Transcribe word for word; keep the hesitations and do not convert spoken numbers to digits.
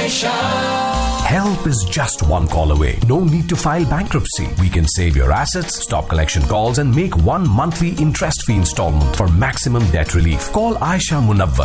Aisha. Help is just one call away. No need to file bankruptcy. We can save your assets, stop collection calls, and make one monthly interest-free installment for maximum debt relief. Call Aisha Munawwar